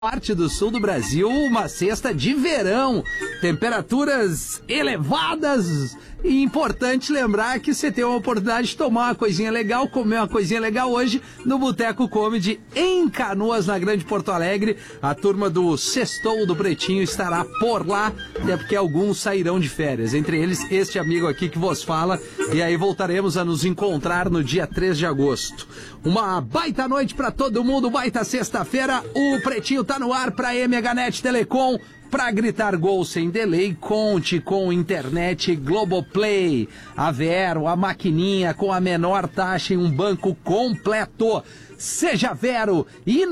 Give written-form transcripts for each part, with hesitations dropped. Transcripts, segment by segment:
Parte do sul do Brasil, uma sexta de verão, temperaturas elevadas e importante lembrar que você tem uma oportunidade de tomar uma coisinha legal, comer uma coisinha legal hoje no Boteco Comedy em Canoas, na Grande Porto Alegre. A turma do Sextou do Pretinho estará por lá, até porque alguns sairão de férias, entre eles este amigo aqui que vos fala, e aí voltaremos a nos encontrar no dia 3 de agosto. Uma baita noite pra todo mundo, baita sexta-feira, o Pretinho tá no ar pra MHNet Telecom. Pra gritar gol sem delay, conte com internet Globoplay. A Vero, a maquininha com a menor taxa em um banco completo. Seja Vero e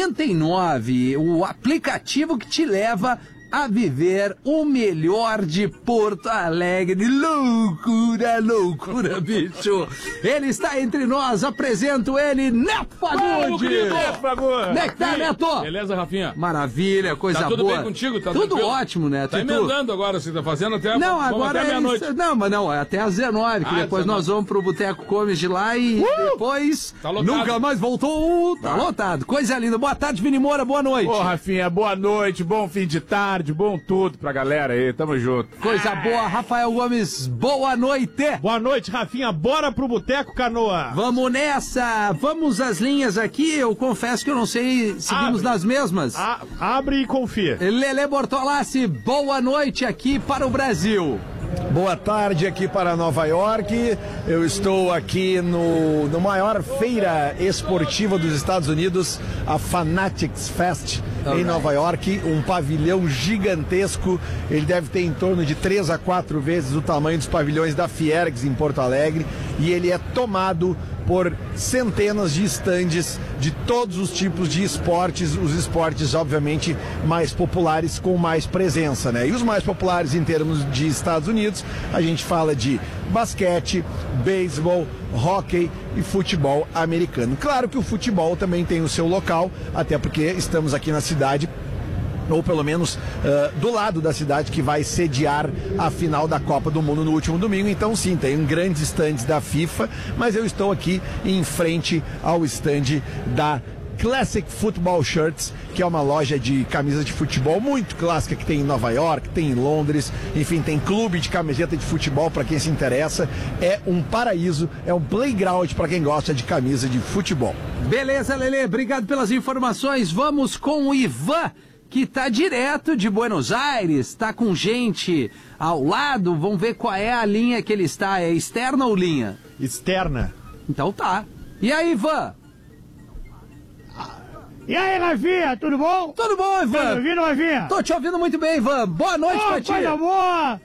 99, o aplicativo que te leva a viver o melhor de Porto Alegre. Loucura, loucura, bicho. Ele está entre nós, apresento ele, Neto Fagundes. Neto Fagundes. Como é que tá, Neto? Beleza, Rafinha? Maravilha, coisa boa. Tá tudo bem contigo? Tá tudo tranquilo? ótimo, Neto. Tá emendando agora, você tá fazendo até, não, agora até meia-noite. Não, mas não, é até às 19, que depois 19. nós vamos pro Boteco Comedy lá e depois tá lotado. Nunca mais voltou. Tá lotado. Coisa linda. Boa tarde, Vini Moura, boa noite. Ô, Rafinha, boa noite, bom fim de tarde, bom tudo pra galera aí, tamo junto. Coisa boa, Rafael Gomes, boa noite. Boa noite, Rafinha, bora pro Boteco Canoa. Vamos nessa, vamos às linhas aqui, eu confesso que eu não sei, seguimos nas mesmas. Abre e confia. Lelê Bortolassi, boa noite aqui para o Brasil. Boa tarde aqui para Nova York. Eu estou aqui no maior feira esportiva dos Estados Unidos, a Fanatics Fest, em Nova York. Um pavilhão gigantesco. Ele deve ter em torno de 3 a 4 vezes o tamanho dos pavilhões da Fiergs em Porto Alegre. E ele é tomado por centenas de estandes de todos os tipos de esportes, os esportes obviamente mais populares com mais presença, né? E os mais populares em termos de Estados Unidos, a gente fala de basquete, beisebol, hóquei e futebol americano. Claro que o futebol também tem o seu local, até porque estamos aqui na cidade, ou pelo menos do lado da cidade que vai sediar a final da Copa do Mundo no último domingo. Então sim, tem grandes estandes da FIFA, mas eu estou aqui em frente ao estande da Classic Football Shirts, que é uma loja de camisas de futebol muito clássica que tem em Nova York, tem em Londres, enfim, tem clube de camiseta de futebol para quem se interessa. É um paraíso, é um playground para quem gosta de camisa de futebol. Beleza, Lelê, obrigado pelas informações. Vamos com o Ivan, que tá direto de Buenos Aires, tá com gente ao lado. Vamos ver qual é a linha que ele está. É externa ou linha? Externa. Então tá. E aí, Ivan? E aí, Rafinha, tudo bom? Tudo bom, Ivan? Tá me ouvindo, Rafinha? Tô te ouvindo muito bem, Ivan. Boa noite pra ti. Coisa boa!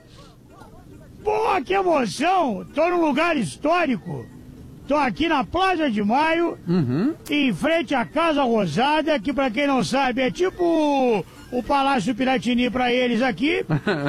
Pô, que emoção! Tô num lugar histórico. Tô aqui na Plaza de Maio, em frente à Casa Rosada, que pra quem não sabe é tipo o Palácio Piratini pra eles aqui.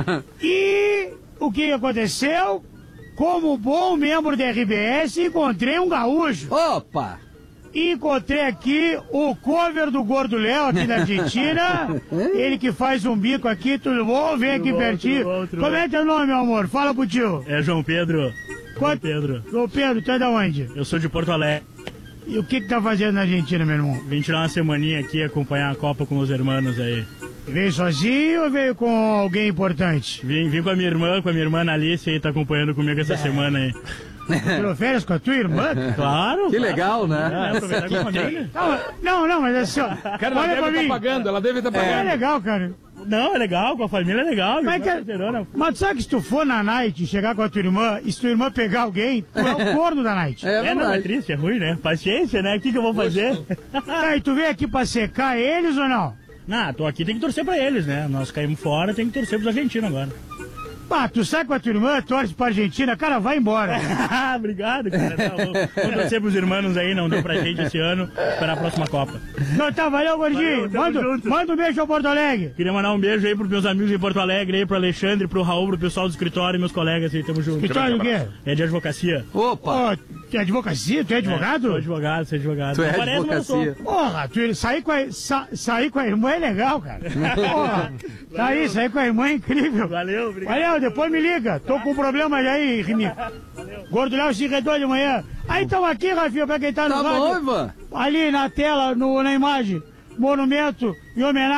E o que aconteceu? Como bom membro da RBS, encontrei um gaúcho. Opa! E encontrei aqui o cover do Gordo Léo aqui da Argentina. Ele que faz um bico aqui, tudo bom? Vem aqui pertinho. Como é teu nome, meu amor? Fala pro tio. É João Pedro. João Pedro, tu é da onde? Eu sou de Porto Alegre. E o que tá fazendo na Argentina, meu irmão? Vim tirar uma semaninha aqui, acompanhar a Copa com os irmãos aí. Veio sozinho ou veio com alguém importante? Vim com a minha irmã Alice aí, tá acompanhando comigo essa semana aí. Tirou férias com a tua irmã? Claro. Que legal, né? Aproveitar com a família. Não, mas assim, ó. Cara, ela deve estar pagando, ela deve estar pagando. É legal, cara. Não, é legal, com a família é legal. Mas sabe que se tu for na night, chegar com a tua irmã, e se tua irmã pegar alguém, tu é o corno da night. Não, é triste, é ruim, né? Paciência, né? O que eu vou fazer? E tu veio aqui pra secar eles ou não? Não, tô aqui, tem que torcer pra eles, né? Nós caímos fora, tem que torcer pros argentinos agora. Pá, tu sai com a tua irmã, torce pra Argentina, cara, vai embora. Obrigado, cara. Tá, vamos torcer pros irmãos aí, não deu pra gente esse ano, esperar a próxima Copa. Não, tá, valeu, gordinho. Manda um beijo ao Porto Alegre. Queria mandar um beijo aí pros meus amigos em Porto Alegre, aí pro Alexandre, pro Raul, pro pessoal do escritório e meus colegas aí, tamo junto. Escritório do quê? É de advocacia. Opa! Tu é advocacia? Tu é advogado? Sou advogado. Tu é advocacia. Porra, sair com a irmã é legal, cara. Porra, tá aí, sair com a irmã é incrível. Valeu, obrigado. Valeu, depois me liga. Tô com um problema aí, Rimico. Gordo Léo se redou de manhã. Aí estamos aqui, Rafinha, pra quem tá no rádio. Tá bom, Ivan. Ali na tela, na imagem. monumento em homenagem